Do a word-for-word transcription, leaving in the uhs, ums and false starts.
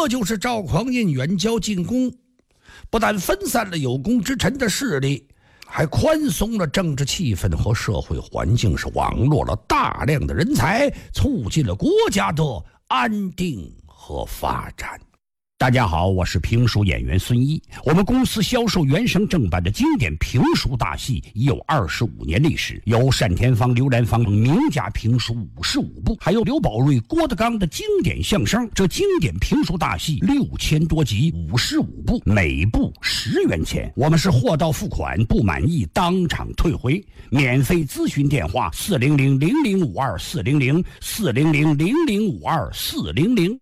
这就是赵匡胤远交近攻，不但分散了有功之臣的势力，还宽松了政治气氛和社会环境，是网络了大量的人才，促进了国家的安定和发展。 大家好，我是评书演员孙一。我们公司销售原声正版的经典评书大戏已有二十五年历史，有单田芳、刘兰芳名家评书五十五部，还有刘宝瑞、郭德纲的经典相声。这经典评书大戏六千多集，五十五部，每部十元钱。我们是货到付款，不满意当场退回。免费咨询电话：四零零零零五二四零零四零零零零五二四零零。